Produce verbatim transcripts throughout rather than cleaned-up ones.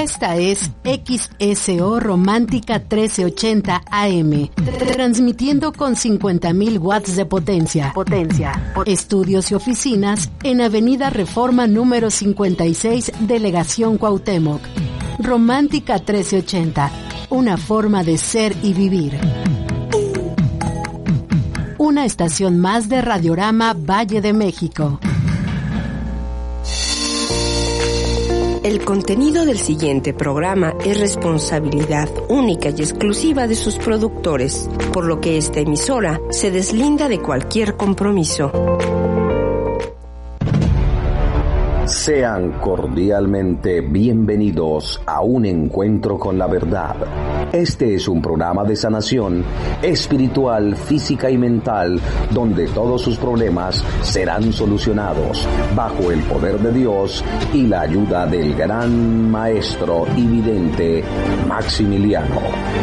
Esta es X S O Romántica trece ochenta A M, transmitiendo con cincuenta mil watts de potencia. Potencia. Estudios y oficinas en Avenida Reforma número cincuenta y seis, Delegación Cuauhtémoc. Romántica trece ochenta, una forma de ser y vivir. Una estación más de Radiorama Valle de México. El contenido del siguiente programa es responsabilidad única y exclusiva de sus productores, por lo que esta emisora se deslinda de cualquier compromiso. Sean cordialmente bienvenidos a un encuentro con la verdad. Este es un programa de sanación espiritual, física y mental, donde todos sus problemas serán solucionados bajo el poder de Dios y la ayuda del gran maestro y vidente Maximiliano.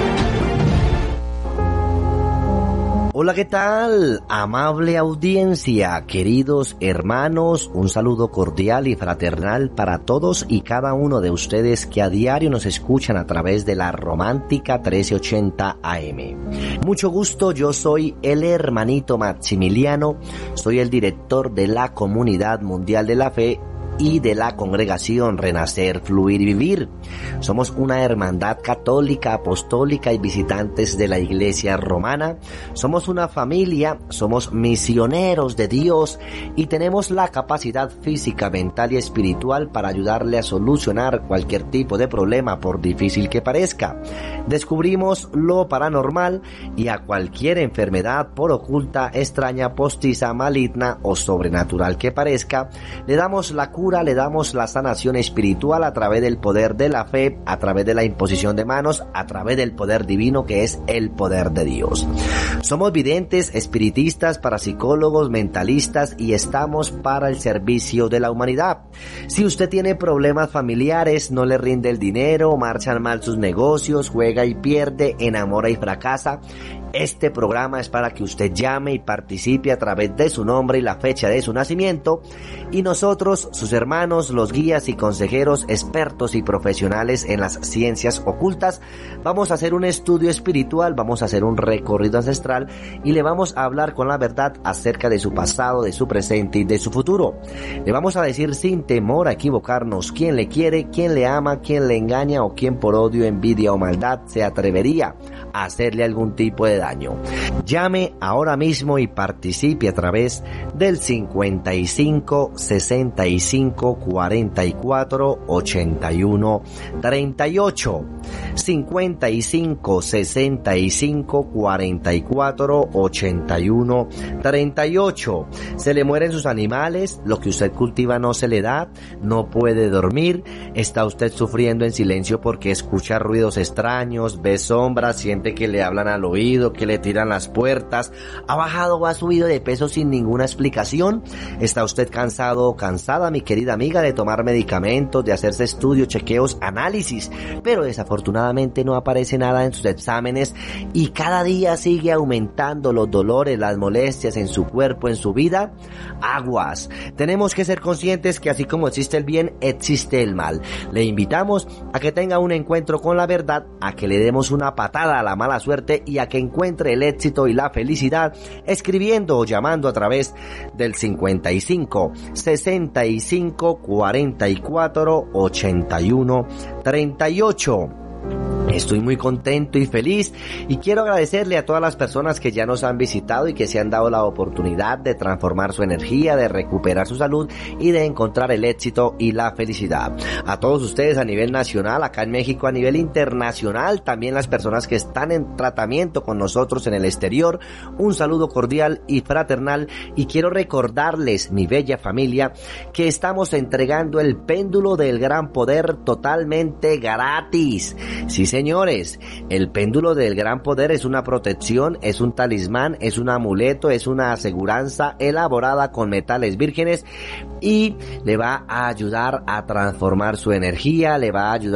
Hola, ¿qué tal? Amable audiencia, queridos hermanos, un saludo cordial y fraternal para todos y cada uno de ustedes que a diario nos escuchan a través de la Romántica trece ochenta A M. Mucho gusto, yo soy el hermanito Maximiliano, soy el director de la Comunidad Mundial de la Fe y de la Congregación Renacer, Fluir y Vivir. Somos una hermandad católica, apostólica y visitantes de la Iglesia Romana. Somos una familia, somos misioneros de Dios y tenemos la capacidad física, mental y espiritual para ayudarle a solucionar cualquier tipo de problema, por difícil que parezca. Descubrimos lo paranormal y a cualquier enfermedad, por oculta, extraña, postiza, maligna o sobrenatural que parezca, le damos la cura, le damos la sanación espiritual a través del poder de la fe, a través de la imposición de manos, a través del poder divino que es el poder de Dios. Somos videntes, espiritistas, parapsicólogos, mentalistas y estamos para el servicio de la humanidad. Si usted tiene problemas familiares, no le rinde el dinero, marchan mal sus negocios, juega y pierde, enamora y fracasa, este programa es para que usted llame y participe a través de su nombre y la fecha de su nacimiento, y nosotros, sus hermanos, los guías y consejeros, expertos y profesionales en las ciencias ocultas, vamos a hacer un estudio espiritual, vamos a hacer un recorrido ancestral y le vamos a hablar con la verdad acerca de su pasado, de su presente y de su futuro. Le vamos a decir sin temor a equivocarnos quién le quiere, quién le ama, quién le engaña o quién por odio, envidia o maldad se atrevería a hacerle algún tipo de daño. Llame ahora mismo y participe a través del cincuenta y cinco, sesenta y cinco, cuarenta y cuatro, ochenta y uno, treinta y ocho. cincuenta y cinco, sesenta y cinco, cuarenta y cuatro, ochenta y uno, treinta y ocho. Se le mueren sus animales, lo que usted cultiva no se le da, no puede dormir, está usted sufriendo en silencio porque escucha ruidos extraños, ve sombras, siente que le hablan al oído, que le tiran las puertas, ha bajado o ha subido de peso sin ninguna explicación. ¿Está usted cansado o cansada, mi querida amiga, de tomar medicamentos, de hacerse estudios, chequeos, análisis, pero desafortunadamente no aparece nada en sus exámenes y cada día sigue aumentando los dolores, las molestias en su cuerpo, en su vida? Aguas, tenemos que ser conscientes que así como existe el bien, existe el mal. Le invitamos a que tenga un encuentro con la verdad, a que le demos una patada a la mala suerte y a que encuentre el éxito y la felicidad escribiendo o llamando a través del cincuenta y cinco, sesenta y cinco, cuarenta y cuatro, ochenta y uno, treinta y ocho. Estoy muy contento y feliz y quiero agradecerle a todas las personas que ya nos han visitado y que se han dado la oportunidad de transformar su energía, de recuperar su salud y de encontrar el éxito y la felicidad. A todos ustedes a nivel nacional, acá en México, a nivel internacional, también las personas que están en tratamiento con nosotros en el exterior, un saludo cordial y fraternal, y quiero recordarles, mi bella familia, que estamos entregando el péndulo del gran poder totalmente gratis. Sí, señores, el péndulo del gran poder es una protección, es un talismán, es un amuleto, es una aseguranza elaborada con metales vírgenes y le va a ayudar a transformar su energía, le va a ayudar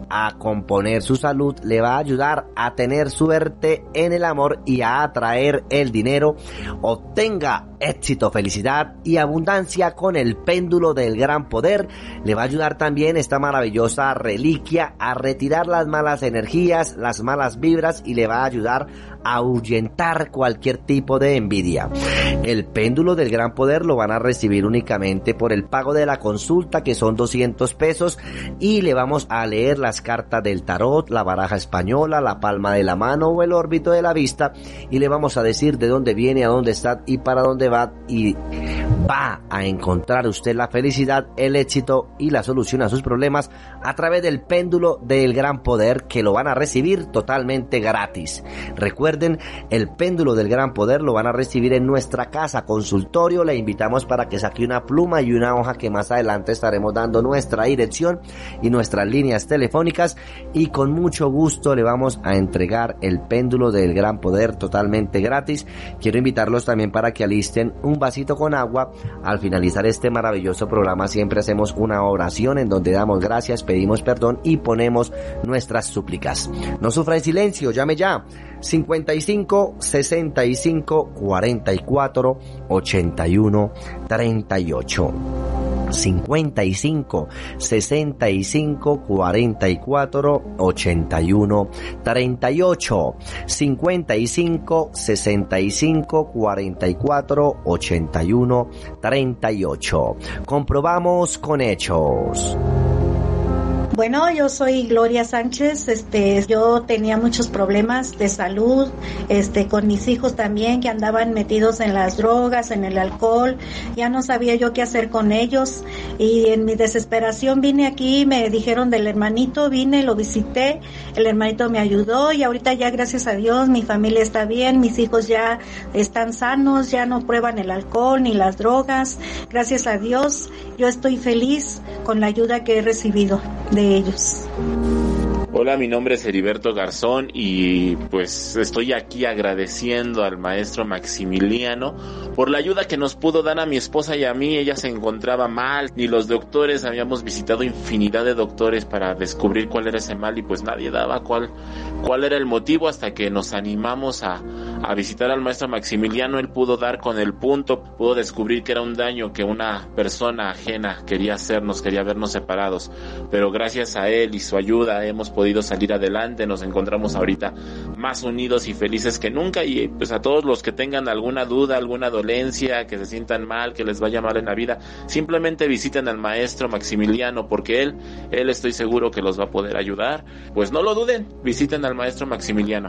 a componer su salud, le va a ayudar a tener suerte en el amor y a atraer el dinero. Obtenga éxito, felicidad y abundancia con el péndulo del gran poder. Le va a ayudar también esta maravillosa reliquia a retirar las malas energías, las malas vibras, y le va a ayudar a ahuyentar cualquier tipo de envidia. El péndulo del gran poder lo van a recibir únicamente por el pago de la consulta, que son doscientos pesos, y le vamos a leer las cartas del tarot, la baraja española, la palma de la mano o el órbito de la vista, y le vamos a decir de dónde viene, a dónde está y para dónde va, y va a encontrar usted la felicidad, el éxito y la solución a sus problemas a través del péndulo del gran poder, que lo van a recibir totalmente gratis. Recuerden, el péndulo del gran poder lo van a recibir en nuestra casa consultorio. Le invitamos para que saque una pluma y una hoja, que más adelante estaremos dando nuestra dirección y nuestras líneas telefónicas, y con mucho gusto le vamos a entregar el péndulo del gran poder totalmente gratis. Quiero invitarlos también para que alisten un vasito con agua. Al finalizar este maravilloso programa siempre hacemos una oración en donde damos gracias, pedimos perdón y ponemos nuestras súplicas. No sufra en silencio, llame ya. cincuenta y cinco, sesenta y cinco, cuarenta y cuatro, ochenta y uno, treinta y ocho. cincuenta y cinco, sesenta y cinco, cuarenta y cuatro, ochenta y uno, treinta y ocho. cincuenta y cinco, sesenta y cinco, cuarenta y cuatro, ochenta y uno, treinta y ocho. Comprobamos con hechos. Bueno, yo soy Gloria Sánchez. Este, yo tenía muchos problemas de salud, este, con mis hijos también, que andaban metidos en las drogas, en el alcohol. Ya no sabía yo qué hacer con ellos, y en mi desesperación vine aquí. Me dijeron del hermanito, vine, lo visité, el hermanito me ayudó, y ahorita ya, gracias a Dios, mi familia está bien, mis hijos ya están sanos, ya no prueban el alcohol ni las drogas. Gracias a Dios, yo estoy feliz con la ayuda que he recibido de ellos. Hola, mi nombre es Heriberto Garzón y pues estoy aquí agradeciendo al maestro Maximiliano por la ayuda que nos pudo dar a mi esposa y a mí. Ella se encontraba mal, ni los doctores, habíamos visitado infinidad de doctores para descubrir cuál era ese mal, y pues nadie daba cuál, cuál era el motivo, hasta que nos animamos a, a visitar al maestro Maximiliano. Él pudo dar con el punto, pudo descubrir que era un daño que una persona ajena quería hacernos, quería vernos separados, pero gracias a él y su ayuda hemos podido salir adelante. Nos encontramos ahorita más unidos y felices que nunca, y pues a todos los que tengan alguna duda, alguna dolencia, que se sientan mal, que les vaya mal en la vida, simplemente visiten al maestro Maximiliano, porque él, él estoy seguro que los va a poder ayudar. Pues no lo duden, visiten al maestro Maximiliano.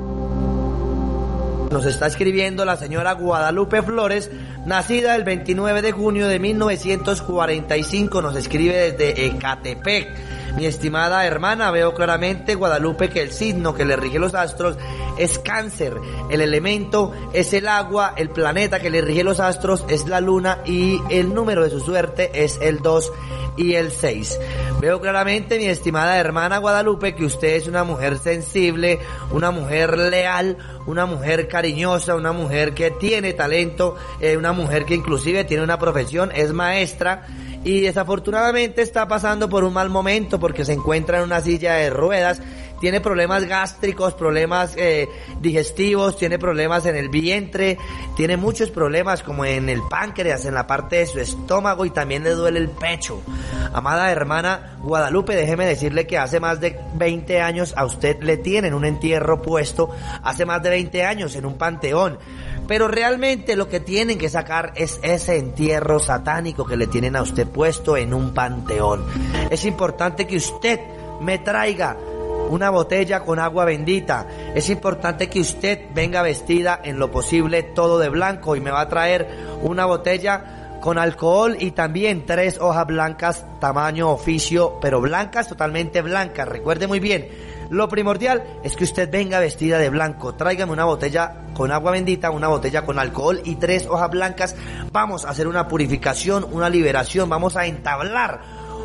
Nos está escribiendo la señora Guadalupe Flores, nacida el veintinueve de junio de mil novecientos cuarenta y cinco, nos escribe desde Ecatepec. Mi estimada hermana, veo claramente, Guadalupe, que el signo que le rige los astros es Cáncer, el elemento es el agua, el planeta que le rige los astros es la luna, y el número de su suerte es el dos y el seis. Veo claramente, mi estimada hermana Guadalupe, que usted es una mujer sensible, una mujer leal, una mujer cariñosa, una mujer que tiene talento, eh, una mujer que inclusive tiene una profesión, es maestra, y desafortunadamente está pasando por un mal momento porque se encuentra en una silla de ruedas, tiene problemas gástricos, problemas eh, digestivos, tiene problemas en el vientre, tiene muchos problemas como en el páncreas, en la parte de su estómago, y también le duele el pecho. Amada hermana Guadalupe, déjeme decirle que hace más de veinte años a usted le tienen un entierro puesto, hace más de veinte años en un panteón, pero realmente lo que tienen que sacar es ese entierro satánico que le tienen a usted puesto en un panteón. Es importante que usted me traiga una botella con agua bendita. Es importante que usted venga vestida en lo posible todo de blanco, y me va a traer una botella con alcohol y también tres hojas blancas tamaño oficio, pero blancas, totalmente blancas. Recuerde muy bien, lo primordial es que usted venga vestida de blanco. Tráigame una botella con agua bendita, una botella con alcohol y tres hojas blancas. Vamos a hacer una purificación, una liberación, vamos a entablar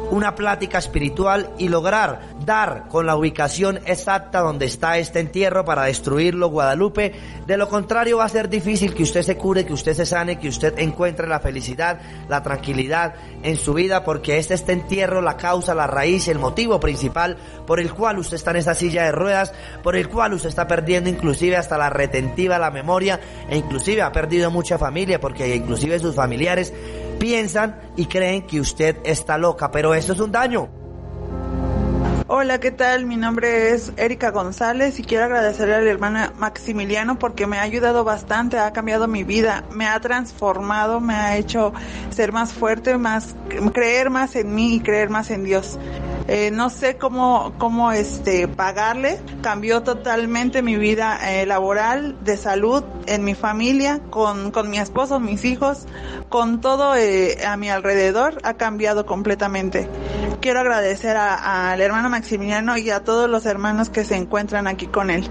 una plática espiritual y lograr dar con la ubicación exacta donde está este entierro para destruirlo, Guadalupe. De lo contrario va a ser difícil que usted se cure, que usted se sane, que usted encuentre la felicidad, la tranquilidad en su vida, porque este este entierro, la causa, la raíz, el motivo principal por el cual usted está en esa silla de ruedas, por el cual usted está perdiendo inclusive hasta la retentiva, la memoria, e inclusive ha perdido mucha familia, porque inclusive sus familiares piensan y creen que usted está loca, pero eso es un daño. Hola, ¿qué tal? Mi nombre es Erika González y quiero agradecerle al hermano Maximiliano porque me ha ayudado bastante, ha cambiado mi vida, me ha transformado, me ha hecho ser más fuerte, más creer más en mí y creer más en Dios. Eh, no sé cómo, cómo este, pagarle, cambió totalmente mi vida eh, laboral, de salud, en mi familia, con, con mi esposo, mis hijos, con todo eh, a mi alrededor, ha cambiado completamente. Quiero agradecer al hermano Maximiliano y a todos los hermanos que se encuentran aquí con él.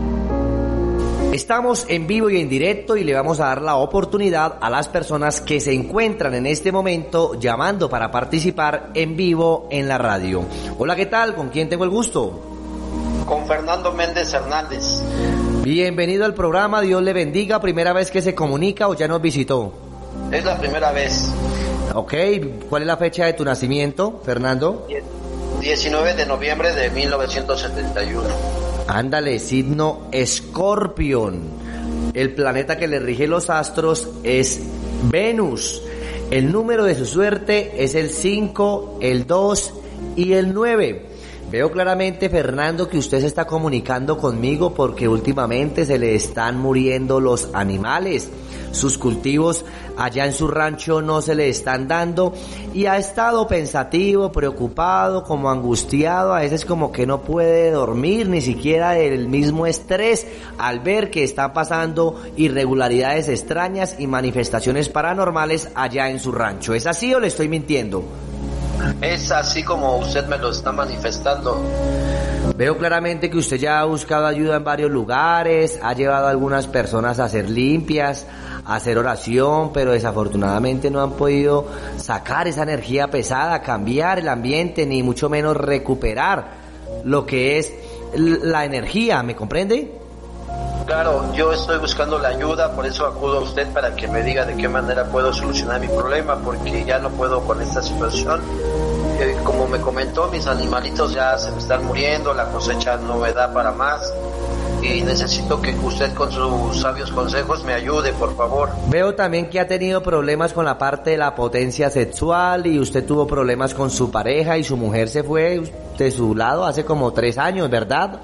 Estamos en vivo y en directo y le vamos a dar la oportunidad a las personas que se encuentran en este momento llamando para participar en vivo en la radio. Hola, ¿qué tal? ¿Con quién tengo el gusto? Con Fernando Méndez Hernández. Bienvenido al programa, Dios le bendiga. ¿Primera vez que se comunica o ya nos visitó? Es la primera vez. Ok, ¿cuál es la fecha de tu nacimiento, Fernando? diecinueve de noviembre de mil novecientos setenta y uno. Ándale, signo Escorpión. El planeta que le rige los astros es Venus. El número de su suerte es el cinco, el dos y el nueve. Veo claramente, Fernando, que usted se está comunicando conmigo porque últimamente se le están muriendo los animales. Sus cultivos allá en su rancho no se le están dando y ha estado pensativo, preocupado, como angustiado, a veces como que no puede dormir ni siquiera del mismo estrés al ver que están pasando irregularidades extrañas y manifestaciones paranormales allá en su rancho. ¿Es así o le estoy mintiendo? Es así como usted me lo está manifestando. Veo claramente que usted ya ha buscado ayuda en varios lugares, ha llevado a algunas personas a hacer limpias, a hacer oración, pero desafortunadamente no han podido sacar esa energía pesada, cambiar el ambiente, ni mucho menos recuperar lo que es la energía, ¿me comprende? Claro, yo estoy buscando la ayuda, por eso acudo a usted para que me diga de qué manera puedo solucionar mi problema, porque ya no puedo con esta situación. Eh, como me comentó, mis animalitos ya se me están muriendo, la cosecha no me da para más y necesito que usted con sus sabios consejos me ayude, por favor. Veo también que ha tenido problemas con la parte de la potencia sexual y usted tuvo problemas con su pareja y su mujer se fue de su lado hace como tres años, ¿verdad?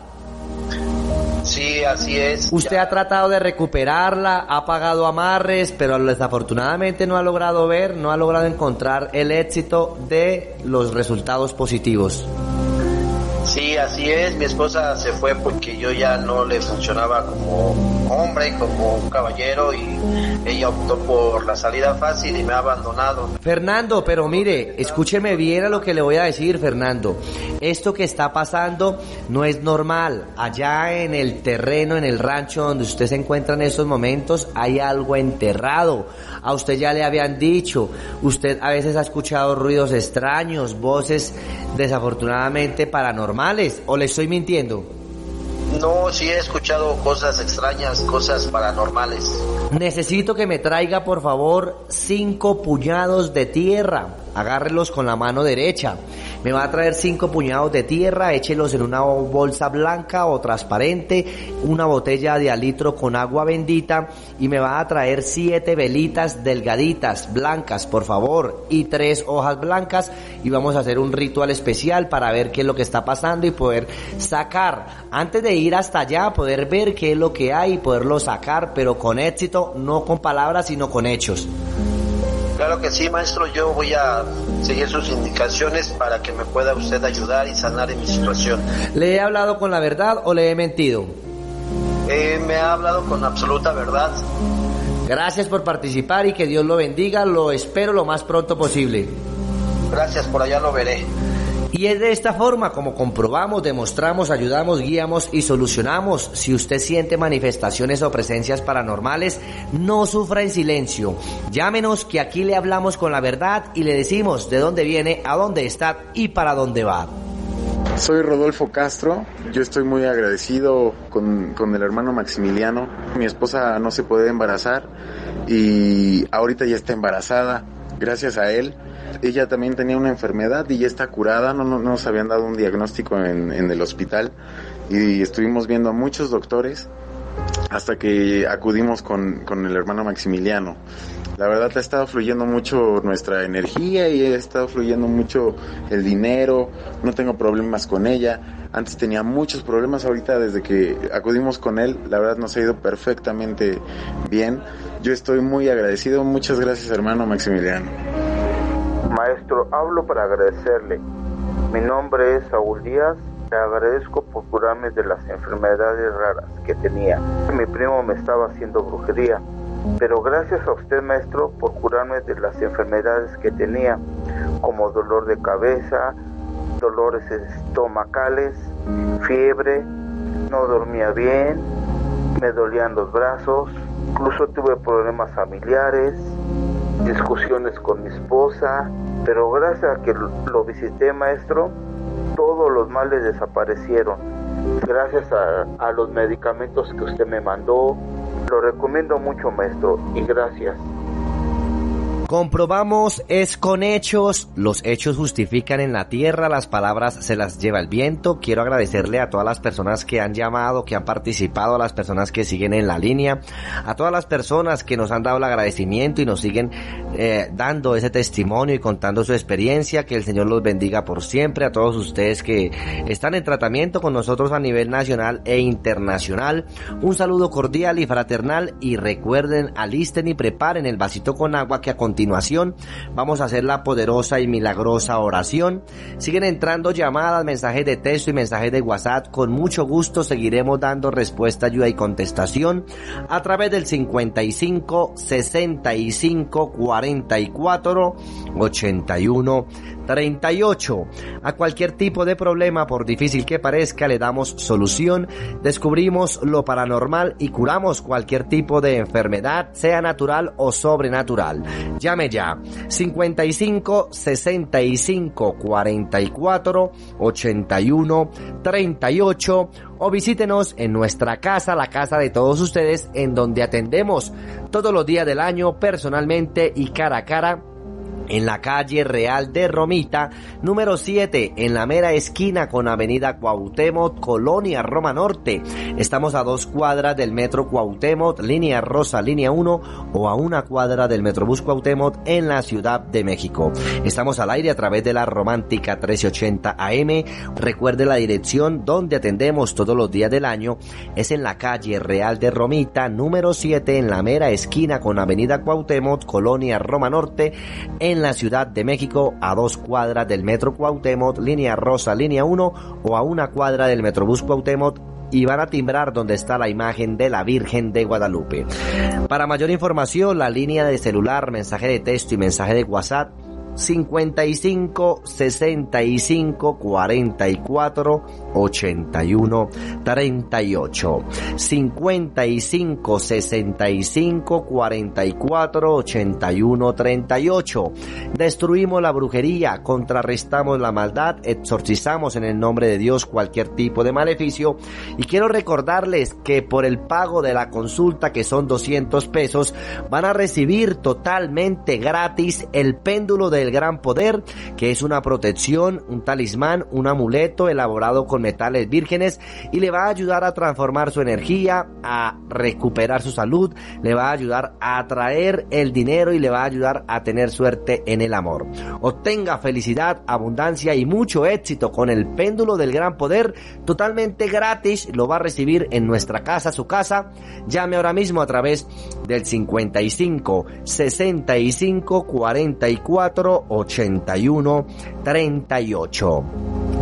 Sí, así es. Usted ya ha tratado de recuperarla, ha pagado amarres, pero desafortunadamente no ha logrado ver, no ha logrado encontrar el éxito de los resultados positivos. Sí, así es. Mi esposa se fue porque yo ya no le funcionaba como hombre, como un caballero, y ella optó por la salida fácil y me ha abandonado. Fernando, pero mire, escúcheme bien a lo que le voy a decir, Fernando. Esto que está pasando no es normal. Allá en el terreno, en el rancho donde usted se encuentra en estos momentos, hay algo enterrado. A usted ya le habían dicho, usted a veces ha escuchado ruidos extraños, voces desafortunadamente paranormales, ¿o le estoy mintiendo? No, sí he escuchado cosas extrañas, cosas paranormales. Necesito que me traiga, por favor, cinco puñados de tierra. Agárrelos con la mano derecha. Me va a traer cinco puñados de tierra, échelos en una bolsa blanca o transparente, una botella de alitro con agua bendita, y me va a traer siete velitas delgaditas, blancas, por favor, y tres hojas blancas, y vamos a hacer un ritual especial para ver qué es lo que está pasando y poder sacar, antes de ir hasta allá, poder ver qué es lo que hay y poderlo sacar, pero con éxito, no con palabras, sino con hechos. Claro que sí, maestro, yo voy a seguir sus indicaciones para que me pueda usted ayudar y sanar en mi situación. ¿Le he hablado con la verdad o le he mentido? Eh, me ha hablado con absoluta verdad. Gracias por participar y que Dios lo bendiga, lo espero lo más pronto posible. Gracias, por allá lo veré. Y es de esta forma como comprobamos, demostramos, ayudamos, guiamos y solucionamos. Si usted siente manifestaciones o presencias paranormales, no sufra en silencio. Llámenos, que aquí le hablamos con la verdad y le decimos de dónde viene, a dónde está y para dónde va. Soy Rodolfo Castro. Yo estoy muy agradecido con, con el hermano Maximiliano. Mi esposa no se puede embarazar y ahorita ya está embarazada gracias a él. Ella también tenía una enfermedad y ya está curada. No, no, no nos habían dado un diagnóstico en, en el hospital y estuvimos viendo a muchos doctores hasta que acudimos con, con el hermano Maximiliano. La verdad ha estado fluyendo mucho nuestra energía y ha estado fluyendo mucho el dinero. No tengo problemas con ella. Antes tenía muchos problemas, ahorita desde que acudimos con él, la verdad nos ha ido perfectamente bien. Yo estoy muy agradecido. Muchas gracias, hermano Maximiliano. Maestro, hablo para agradecerle. Mi nombre es Saúl Díaz. Le agradezco por curarme de las enfermedades raras que tenía. Mi primo me estaba haciendo brujería, pero gracias a usted, maestro, por curarme de las enfermedades que tenía, como dolor de cabeza, dolores estomacales, fiebre, no dormía bien, me dolían los brazos, incluso tuve problemas familiares, discusiones con mi esposa, pero gracias a que lo visité, maestro, todos los males desaparecieron. Gracias a, a los medicamentos que usted me mandó, lo recomiendo mucho, maestro, y gracias. Comprobamos es con hechos, los hechos justifican en la tierra, las palabras se las lleva el viento. Quiero agradecerle a todas las personas que han llamado, que han participado, a las personas que siguen en la línea, a todas las personas que nos han dado el agradecimiento y nos siguen eh, dando ese testimonio y contando su experiencia. Que el Señor los bendiga por siempre. A todos ustedes que están en tratamiento con nosotros a nivel nacional e internacional, un saludo cordial y fraternal, y recuerden, alisten y preparen el vasito con agua, que a continuación continuación vamos a hacer la poderosa y milagrosa oración. Siguen entrando llamadas, mensajes de texto y mensajes de WhatsApp. Con mucho gusto seguiremos dando respuesta, ayuda y contestación a través del cincuenta y cinco, sesenta y cinco, cuarenta y cuatro, ochenta y uno, treinta y ocho. A cualquier tipo de problema, por difícil que parezca, le damos solución, descubrimos lo paranormal y curamos cualquier tipo de enfermedad, sea natural o sobrenatural. Llame ya, cincuenta y cinco, sesenta y cinco, cuarenta y cuatro, ochenta y uno, treinta y ocho, o visítenos en nuestra casa, la casa de todos ustedes, en donde atendemos todos los días del año personalmente y cara a cara, en la calle Real de Romita, número siete, en la mera esquina con avenida Cuauhtémoc, Colonia Roma Norte. Estamos a dos cuadras del metro Cuauhtémoc, línea rosa, línea uno, o a una cuadra del Metrobús Cuauhtémoc en la Ciudad de México. Estamos al aire a través de la Romántica trece ochenta A M. Recuerde la dirección donde atendemos todos los días del año. Es en la calle Real de Romita, número siete, en la mera esquina con avenida Cuauhtémoc, Colonia Roma Norte, en la Ciudad de México, a dos cuadras del Metro Cuauhtémoc, línea rosa, línea uno, o a una cuadra del Metrobús Cuauhtémoc, y van a timbrar donde está la imagen de la Virgen de Guadalupe. Para mayor información, la línea de celular, mensaje de texto y mensaje de WhatsApp, cincuenta y cinco, sesenta y cinco, cuarenta y cuatro, ochenta y uno, treinta y ocho. cincuenta y cinco, sesenta y cinco, cuarenta y cuatro, ochenta y uno, treinta y ocho. Destruimos la brujería, contrarrestamos la maldad, exorcizamos en el nombre de Dios cualquier tipo de maleficio. Y quiero recordarles que por el pago de la consulta, que son doscientos pesos, van a recibir totalmente gratis el péndulo del gran poder, que es una protección, un talismán, un amuleto elaborado con metales vírgenes, y le va a ayudar a transformar su energía, a recuperar su salud, le va a ayudar a atraer el dinero y le va a ayudar a tener suerte en el amor. Obtenga felicidad, abundancia y mucho éxito con el péndulo del gran poder, totalmente gratis. Lo va a recibir en nuestra casa, su casa. Llame ahora mismo a través del cincuenta y cinco, sesenta y cinco, cuarenta y cuatro, ochenta y uno, treinta y ocho.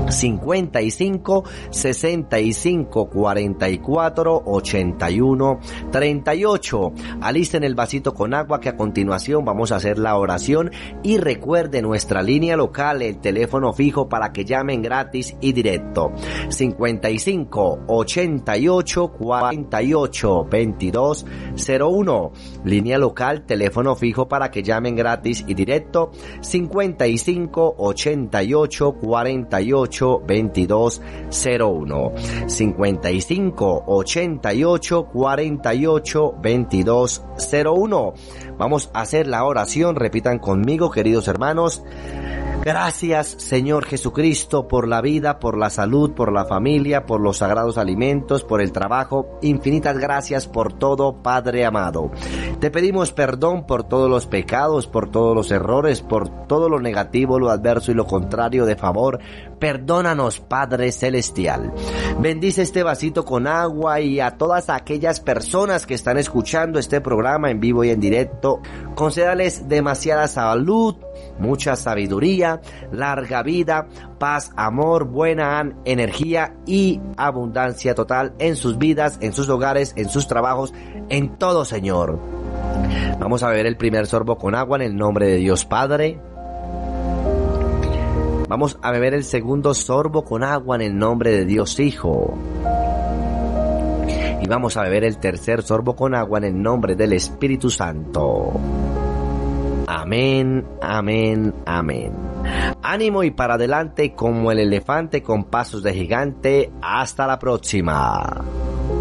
cincuenta y cinco, sesenta y cinco, cuarenta y cuatro, ochenta y uno, treinta y ocho. Alisten el vasito con agua que a continuación vamos a hacer la oración y recuerde nuestra línea local, el teléfono fijo para que llamen gratis y directo. cincuenta y cinco, ochenta y ocho, cuarenta y ocho, veintidós cero uno. Línea local, teléfono fijo para que llamen gratis y directo. cincuenta y cinco, ochenta y ocho, cuarenta y ocho, veintidós cero uno. cincuenta y cinco, ochenta y ocho, cuarenta y ocho, veintidós cero uno. Vamos a hacer la oración, repitan conmigo, queridos hermanos. Gracias, Señor Jesucristo, por la vida, por la salud, por la familia, por los sagrados alimentos, por el trabajo. Infinitas gracias por todo, Padre amado. Te pedimos perdón por todos los pecados, por todos los errores, por todo lo negativo, lo adverso y lo contrario. De favor, perdónanos, Padre Celestial. Bendice este vasito con agua y a todas aquellas personas que están escuchando este programa en vivo y en directo. Concédales demasiada salud, mucha sabiduría, larga vida, paz, amor, buena energía y abundancia total en sus vidas, en sus hogares, en sus trabajos, en todo, Señor. Vamos a beber el primer sorbo con agua en el nombre de Dios Padre. Vamos a beber el segundo sorbo con agua en el nombre de Dios Hijo. Y vamos a beber el tercer sorbo con agua en el nombre del Espíritu Santo. Amén, amén, amén. Ánimo y para adelante como el elefante con pasos de gigante. Hasta la próxima.